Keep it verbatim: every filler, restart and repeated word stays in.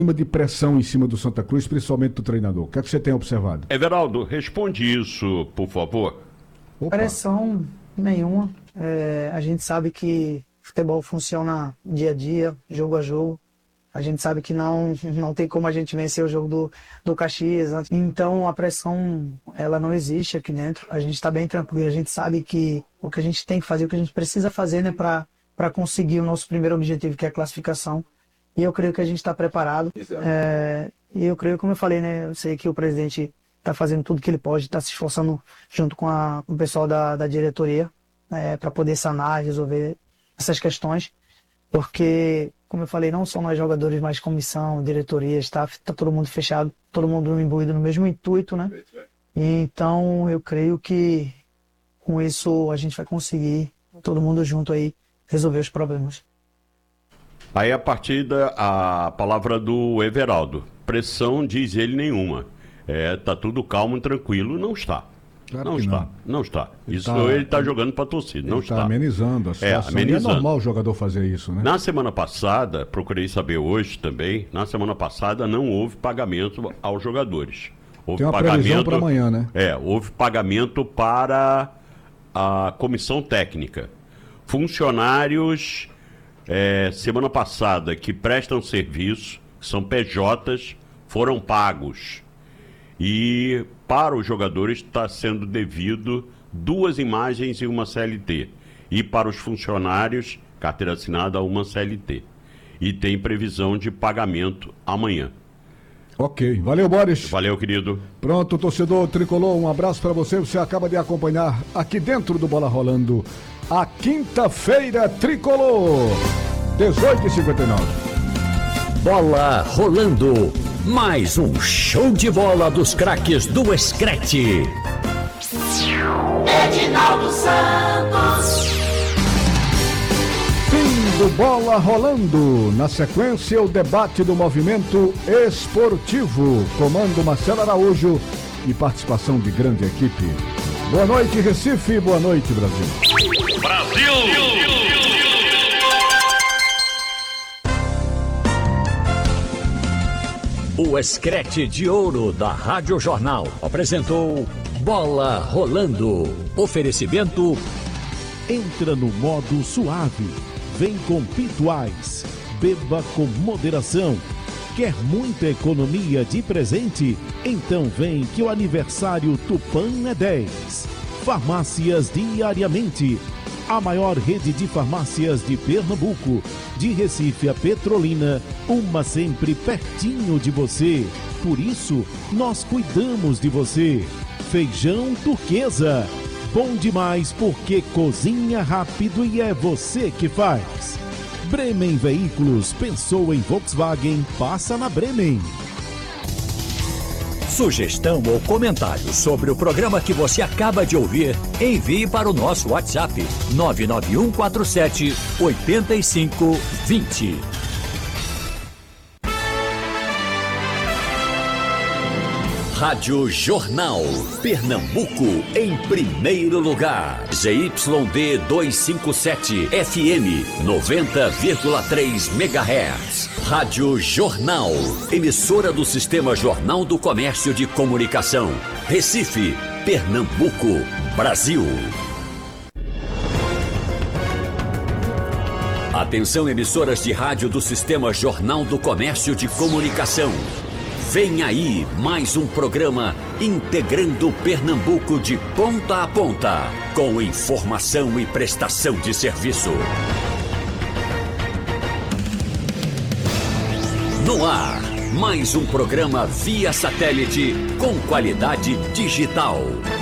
de pressão em cima do Santa Cruz, principalmente do treinador. O que é que você tem observado? Everaldo, responde isso, por favor. Opa. Pressão nenhuma. É, a gente sabe que futebol funciona dia a dia, jogo a jogo. A gente sabe que não, não tem como a gente vencer o jogo do, do Caxias. Então a pressão, ela não existe aqui dentro. A gente está bem tranquilo. A gente sabe que o que a gente tem que fazer, o que a gente precisa fazer, né, para conseguir o nosso primeiro objetivo, que é a classificação. E eu creio que a gente está preparado. É, e eu creio, como eu falei, né, eu sei que o presidente está fazendo tudo que ele pode, está se esforçando junto com, a, com o pessoal da, da diretoria, é, para poder sanar, resolver essas questões. Porque, como eu falei, não são nós jogadores, mas comissão, diretoria, staff, está todo mundo fechado, todo mundo imbuído no mesmo intuito, né? E então eu creio que com isso a gente vai conseguir, todo mundo junto aí, resolver os problemas. Aí a partir da a palavra do Everaldo. Pressão, diz ele, nenhuma. É, tá tudo calmo e tranquilo. Não está. Claro não que está. não. Não está. Ele Isso tá, ele está jogando para a torcida. Não está. Está amenizando a situação. É, amenizando. E é normal o jogador fazer isso, né? Na semana passada, procurei saber hoje também, na semana passada não houve pagamento aos jogadores. Houve Tem uma pagamento previsão para amanhã, né? É, houve pagamento para a comissão técnica. Funcionários, é, semana passada, que prestam serviço, que são P Js, foram pagos. E para os jogadores está sendo devido duas imagens e uma C L T. E para os funcionários, carteira assinada, uma C L T. E tem previsão de pagamento amanhã. Ok. Valeu, Boris. Valeu, querido. Pronto, torcedor tricolor, um abraço para você. Você acaba de acompanhar aqui dentro do Bola Rolando a quinta-feira tricolor, dezoito e cinquenta e nove. Bola Rolando. Mais um show de bola dos craques do Screte. Edinaldo Santos. Fim do Bola Rolando. Na sequência, o debate do movimento esportivo. Comando Marcelo Araújo e participação de grande equipe. Boa noite, Recife. Boa noite, Brasil. Brasil! O Screte de Ouro da Rádio Jornal apresentou Bola Rolando. Oferecimento. Entra no modo suave. Vem com Pituais. Beba com moderação. Quer muita economia de presente? Então vem que o aniversário Tupã é dez. Farmácias Diariamente. A maior rede de farmácias de Pernambuco. De Recife a Petrolina, uma sempre pertinho de você. Por isso, nós cuidamos de você. Feijão Turquesa. Bom demais porque cozinha rápido e é você que faz. Bremen Veículos. Pensou em Volkswagen? Passa na Bremen. Sugestão ou comentário sobre o programa que você acaba de ouvir, envie para o nosso WhatsApp nove nove um quatro sete oito cinco dois zero. Rádio Jornal, Pernambuco em primeiro lugar. Z Y D duzentos e cinquenta e sete, F M noventa vírgula três megahertz. Rádio Jornal, emissora do Sistema Jornal do Comércio de Comunicação. Recife, Pernambuco, Brasil. Atenção, emissoras de rádio do Sistema Jornal do Comércio de Comunicação. Vem aí mais um programa integrando Pernambuco de ponta a ponta, com informação e prestação de serviço. No ar, mais um programa via satélite com qualidade digital.